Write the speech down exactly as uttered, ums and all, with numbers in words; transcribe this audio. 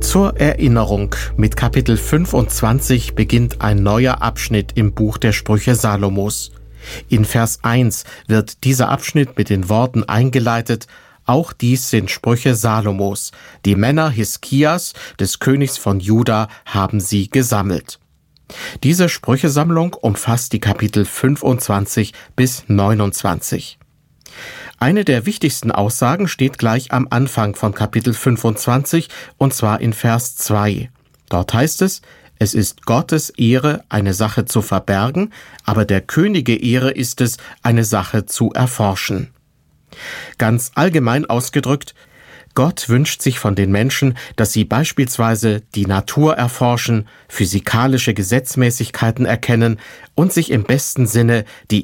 Zur Erinnerung, mit Kapitel fünfundzwanzig beginnt ein neuer Abschnitt im Buch der Sprüche Salomos. In Vers eins wird dieser Abschnitt mit den Worten eingeleitet: Auch dies sind Sprüche Salomos. Die Männer Hiskias, des Königs von Juda, haben sie gesammelt. Diese Sprüchesammlung umfasst die Kapitel fünfundzwanzig bis neunundzwanzig. Eine der wichtigsten Aussagen steht gleich am Anfang von Kapitel fünfundzwanzig, und zwar in Vers zwei. Dort heißt es: Es ist Gottes Ehre, eine Sache zu verbergen, aber der Könige Ehre ist es, eine Sache zu erforschen. Ganz allgemein ausgedrückt: Gott wünscht sich von den Menschen, dass sie beispielsweise die Natur erforschen, physikalische Gesetzmäßigkeiten erkennen und sich im besten Sinne die